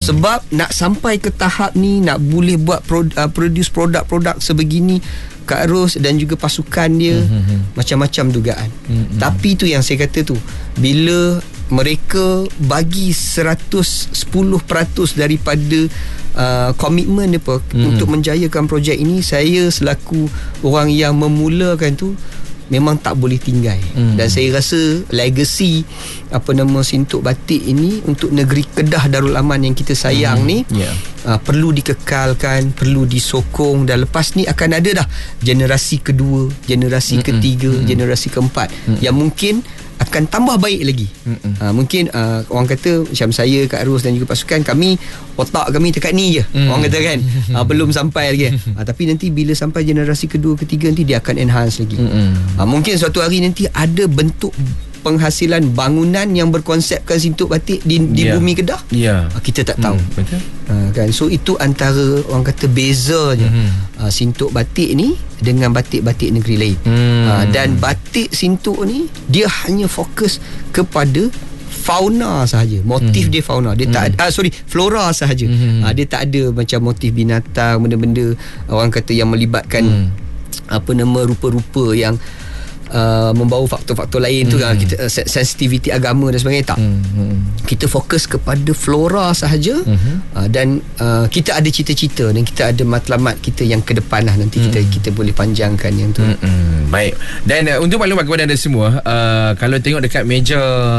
Sebab nak sampai ke tahap ni, nak boleh buat produce produk-produk sebegini, Kak Ros dan juga pasukan dia, macam-macam dugaan. Tapi tu yang saya kata tu, bila mereka bagi 110% daripada komitmen mereka untuk menjayakan projek ini, saya selaku orang yang memulakan tu memang tak boleh tinggal. Dan saya rasa legacy Sintok Batik ini untuk negeri Kedah Darul Aman yang kita sayang ni perlu dikekalkan, perlu disokong. Dan lepas ni akan ada dah generasi kedua, generasi ketiga, generasi keempat yang mungkin akan tambah baik lagi. Mungkin orang kata macam saya, Kak Ros dan juga pasukan, otak kami dekat ni je, orang kata kan, belum sampai lagi. Tapi nanti bila sampai generasi kedua, ketiga, nanti dia akan enhance lagi. Mungkin suatu hari nanti ada bentuk penghasilan bangunan yang berkonsepkan Sintok Batik di bumi Kedah. Kita tak tahu. Kan? So itu antara orang kata bezanya Sintok Batik ni dengan batik-batik negeri lain. Dan batik Sintok ni dia hanya fokus kepada fauna sahaja. Motif dia fauna. Dia tak flora sahaja. Dia tak ada macam motif binatang, benda-benda orang kata yang melibatkan rupa-rupa yang membawa faktor-faktor lain tu kan, kita sensitiviti agama dan sebagainya. Tak. Kita fokus kepada flora sahaja. Dan kita ada cita-cita dan kita ada matlamat kita yang ke depan lah. Nanti kita boleh panjangkan yang tu. Baik. Dan untuk maklumat kepada anda semua, kalau tengok dekat meja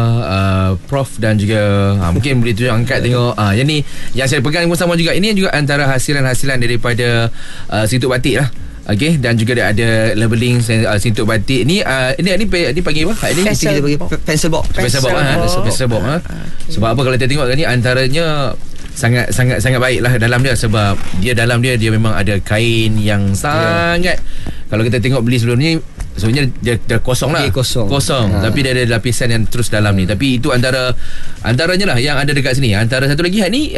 Prof dan juga mungkin boleh tunjuk angkat tengok yang ni, yang saya pegang sama juga. Ini juga antara hasilan-hasilan daripada Sintok Batik lah. Okey, dan juga dia ada labeling Sintok Batik ni. Ini panggil apa? Ini kita bagi pencil box. Pencil box. Sebab apa, kalau kita tengok ni antaranya sangat baik lah dalam dia, sebab dia dalam dia memang ada kain yang sangat, kalau kita tengok beli sebelum ni sebenarnya dia kosong lah. Kosong. Tapi dia ada lapisan yang terus dalam ni. Tapi itu antaranya lah yang ada dekat sini. Antara satu lagi ni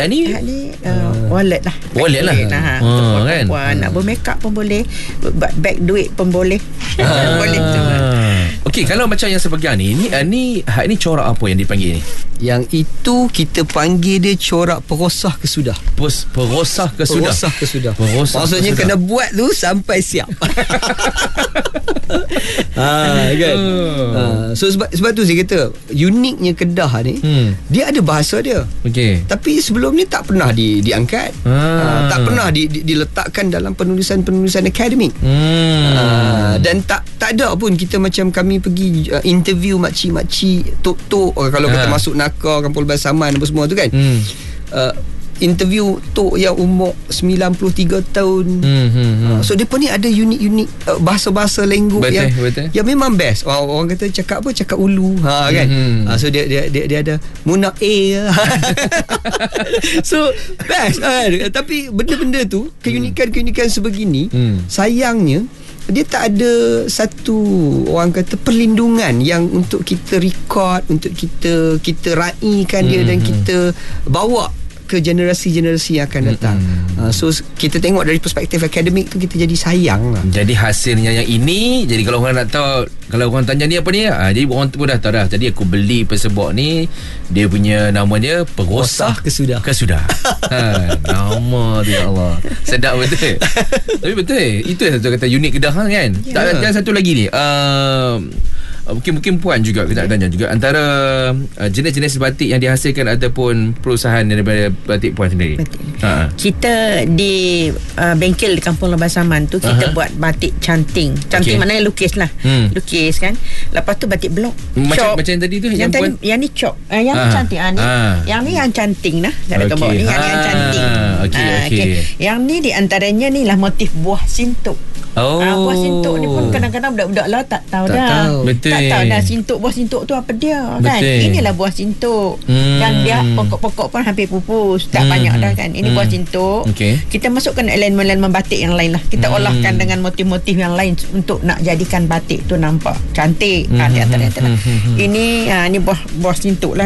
wallet lah. Wallet lah. Kan? Nak bermakeup pun boleh, bag duit pun boleh. Boleh tu. Okey, kalau macam yang saya pegang ni corak apa yang dipanggil ni? Yang itu kita panggil dia corak perosah kesudah. Perosah kesudah. Maksudnya kena buat tu sampai siap. Kan? So sebab tu saya kata uniknya Kedah ni, dia ada bahasa dia. Tapi sebelum ni tak pernah diangkat. Tak pernah diletakkan dalam penulisan akademik. Dan tak ada pun kita macam kami pergi interview makcik-makcik tok-tok, kalau kita masuk Nakar, Kampung Basaman apa semua tu kan. Interview tok yang umur 93 tahun. So depa ni ada unik-unik bahasa-bahasa lenggup yang memang best. Orang kata cakap ulu kan. So dia ada Muna A. So best kan. Tapi benda-benda tu, keunikan sebegini, sayangnya dia tak ada satu orang kata perlindungan yang untuk kita record, untuk kita raikan dia dan kita bawa ke generasi-generasi yang akan datang. So kita tengok dari perspektif akademik tu, kita jadi sayang lah. Jadi hasilnya yang ini, jadi kalau orang nak tahu, kalau orang tanya ni apa ni, jadi orang tu pun dah tahu dah. Jadi aku beli pesebok ni, dia punya nama dia Perosah Kesudah. Nama dia, Allah, sedap betul. Tapi betul, itu yang satu kata unik Kedah kan. Dan satu lagi ni, mungkin puan juga kita nak tanya juga, antara jenis-jenis batik yang dihasilkan ataupun perusahaan daripada batik puan sendiri. Kita di bengkel di Kampung Lebasaman tu, kita buat batik canting. Maknanya lukis lah. Lukis kan. Lepas tu batik blok. Macam yang tadi tu, yang ni cop. Yang ni cantik. Yang ni yang canting lah. Yang yang canting. Yang ni di antaranya ni lah motif buah sintok. Buah sintok ni pun kadang-kadang budak-budak lah tak tahu dah. Betul. Tak tahu dah buah sintok tu apa dia. Kan. Inilah buah sintok. Yang dia pokok-pokok pun hampir pupus, tak banyak dah kan. Ini buah sintok. Kita masukkan elemen-elemen batik yang lain lah. Kita olahkan dengan motif-motif yang lain untuk nak jadikan batik tu nampak cantik. Di antara Ini buah sintok lah ni.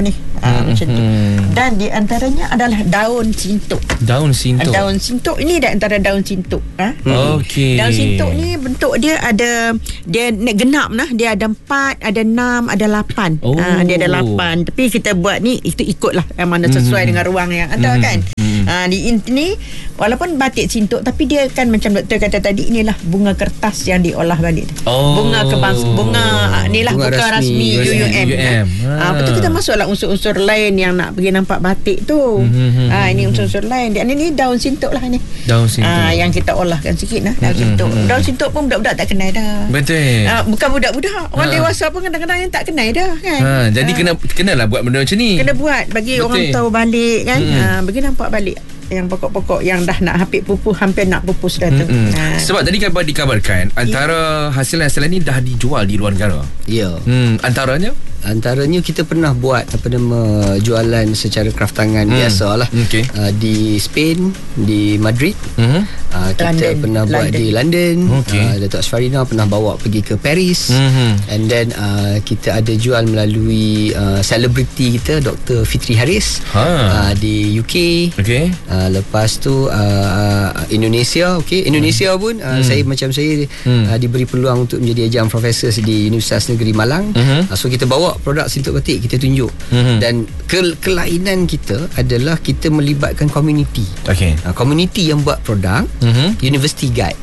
Macam tu. Dan di antaranya adalah daun sintok. Daun sintok. Daun sintok ini di antara daun sintok. Okey. Daun sintok ni bentuk dia ada, dia genap nah, dia ada 4, ada 6, ada 8. Dia ada 8. Tapi kita buat ni itu ikutlah yang mana sesuai dengan ruang yang ada kan. Di ini walaupun batik sintok, tapi dia kan macam doktor kata tadi, inilah bunga kertas yang diolah balik. Bunga inilah bukan rasmi UUM. Lepas tu kita masuklah unsur-unsur lain yang nak pergi nampak batik tu. Ini unsur-unsur lain. Dan ini daun sintok lah ni. Daun sintok. Yang kita olahkan sikit lah daun sintok. Daun sintok pun budak-budak tak kenal dah. Betul. Bukan budak-budak, orang dewasa pun kadang-kadang yang tak kenal dah kan. Jadi kenalah buat benda macam ni. Kena buat bagi orang tahu balik kan. Bagi nampak balik yang pokok-pokok yang dah nak hampir nak pupus dah tu. Sebab tadi kan dikabarkan antara hasil-hasil ni dah dijual di luar negara. Ya. Antaranya kita pernah buat jualan secara kraft tangan biasalah. Di Spain, di Madrid. Kita London, pernah buat di London. Datuk Asfarina pernah bawa pergi ke Paris. And then kita ada jual melalui selebriti kita, Dr. Fitri Haris di UK. Lepas tu Indonesia. Indonesia pun saya diberi peluang untuk menjadi ajang profesor di Universitas Negeri Malang. So kita bawa produk sintok batik, kita tunjuk. Dan kelainan kita adalah kita melibatkan community. Community yang buat produk, university guide.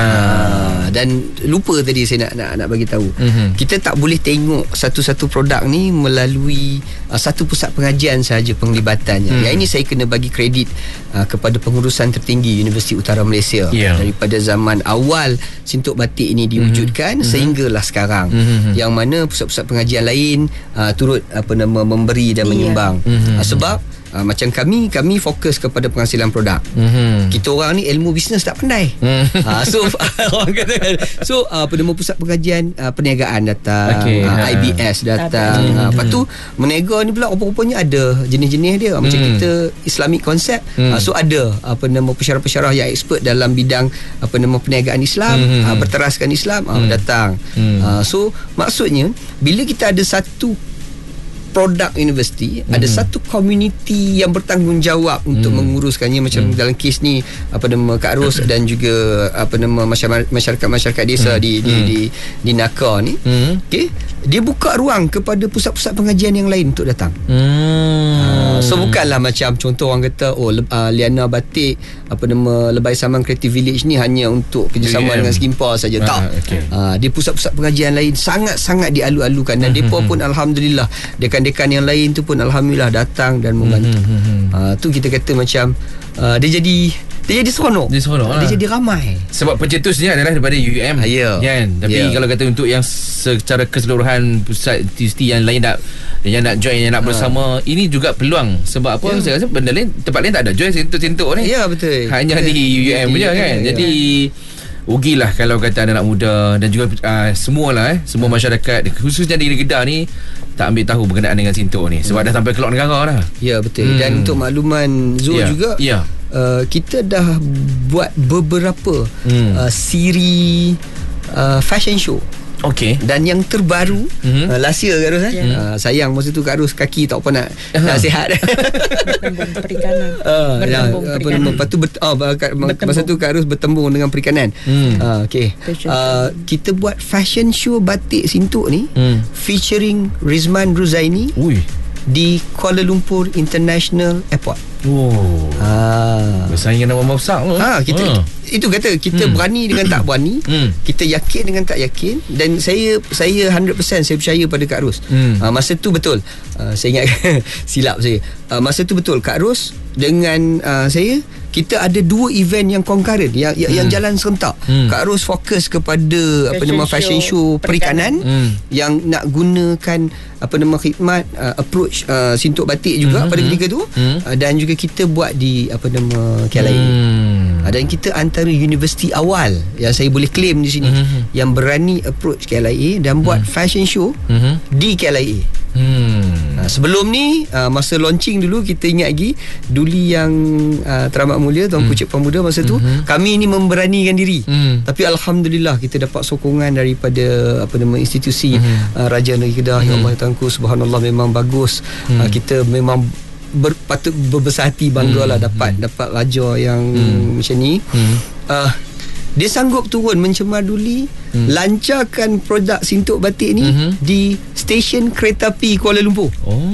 Dan lupa tadi saya nak bagi tahu. Kita tak boleh tengok satu-satu produk ni melalui satu pusat pengajian sahaja penglibatannya. Yang ini saya kena bagi kredit kepada pengurusan tertinggi Universiti Utara Malaysia. Daripada zaman awal sintok batik ini diwujudkan sehinggalah sekarang. Yang mana pusat-pusat pengajian lain turut memberi dan menyumbang. Sebab macam kami fokus kepada penghasilan produk. Kita orang ni ilmu bisnes tak pandai. So orang kata kan. So pusat pengajian perniagaan datang, IBS datang. Lepas tu meniaga ni pula rupa-rupanya ada jenis-jenis dia. Macam kita Islamic concept. So ada pensyarah-pensyarah yang expert dalam bidang perniagaan Islam, berteraskan Islam, datang. So maksudnya bila kita ada satu produk universiti, ada satu community yang bertanggungjawab untuk menguruskannya. Macam dalam kes ni Kak Ros dan juga masyarakat desa di Naka ni. Dia buka ruang kepada pusat-pusat pengajian yang lain untuk datang. So bukanlah macam contoh orang kata Liana Batik Lebay Saman Creative Village ni hanya untuk kerjasama dengan Skimpa saja. Tak. Dia pusat-pusat pengajian lain sangat-sangat dialu-alukan. Dan mereka pun alhamdulillah, dekan-dekan yang lain tu pun alhamdulillah datang dan membantu. Tu kita kata macam dia jadi seronok. Dia jadi ramai. Sebab pencetusnya adalah daripada UUM kan. Tapi kalau kata untuk yang secara keseluruhan pusat universiti yang lain yang nak join, yang nak bersama, ini juga peluang. Sebab apa? Saya rasa benda lain, tempat lain tak ada join sintok-sintok ni. Ya, betul. Hanya di UUM punya kan. Jadi rugilah kalau kata anak muda dan juga semualah semua masyarakat khususnya di negeri Kedah ni tak ambil tahu berkenaan dengan sintok ni. Sebab dah sampai keluar negara dah. Ya, betul. Dan untuk makluman Zul juga, kita dah buat beberapa siri fashion show. Dan yang terbaru last year Kak Ros sayang masa tu Kak Ros kaki tak apa nak sihat. Bertembung perikanan. Lepas tu masa tu Kak Ros bertembung dengan perikanan. Kita buat fashion show batik sintok ni featuring Rizman Ruzaini di Kuala Lumpur International Airport. Bersaing dengan nama besar. Kita itu kata kita berani dengan tak berani, kita yakin dengan tak yakin. Dan saya 100% saya percaya pada Kak Ros. Masa tu betul, saya ingat silap saya, masa tu betul Kak Ros dengan saya, kita ada 2 event yang concurrent yang jalan serentak. Kak Ros fokus kepada fashion show perikanan yang nak gunakan khidmat approach sintok batik juga pada ketika tu. Dan juga kita buat di KLIA. Dan kita antara universiti awal yang saya boleh claim di sini yang berani approach KLIA dan buat fashion show di KLIA. Sebelum ni masa launching dulu, kita ingat lagi Duli yang teramat mulia Tuanku Cik Puan Muda masa tu, kami ni memberanikan diri. Tapi alhamdulillah kita dapat sokongan daripada institusi Raja Negeri Kedah. Ya Allah Tuanku, subhanallah, memang bagus. Kita memang patut berbesar hati, banggalah dapat raja yang macam ni. Dia sanggup turun mencemar Duli, lancarkan produk sintok batik ni di stesen kereta api Kuala Lumpur.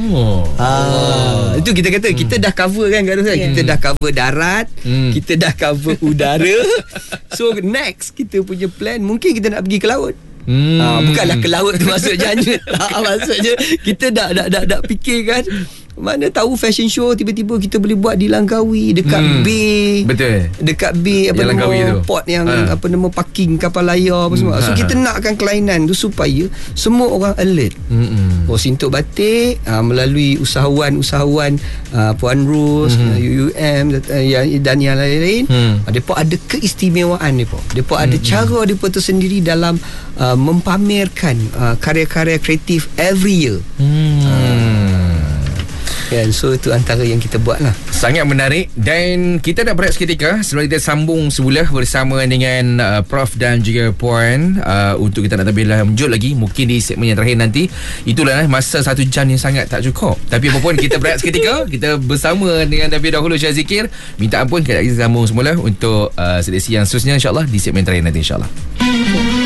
Itu kita kata kita dah cover kan, kita dah cover darat, kita dah cover udara. So next kita punya plan, mungkin kita nak pergi ke laut. Bukanlah ke laut tu maksud janjut. Maksudnya kita dah fikir kan, mana tahu fashion show tiba-tiba kita boleh buat di Langkawi, dekat bay. Betul. Dekat bay port yang parking kapal layar apa semua. So kita nakkan kelainan tu supaya semua orang alert. Sintok batik melalui usahawan Puan Ros, UUM dan yang lain-lain, depa ada keistimewaan depa ada cara depa tersendiri dalam mempamerkan karya-karya kreatif every year. Kan, so itu antara yang kita buat lah. Sangat menarik. Dan kita nak berehat seketika sebelum kita sambung semula bersama dengan Prof dan juga Puan untuk kita nak lebih lanjut lagi mungkin di segmen yang terakhir nanti. Itulah masa 1 jam yang sangat tak cukup. Tapi apapun kita berehat seketika. Kita bersama dengan David dahulu Syah Zikir. Minta ampun kita sambung semula untuk seleksi yang seterusnya insyaAllah di segmen terakhir nanti insyaAllah.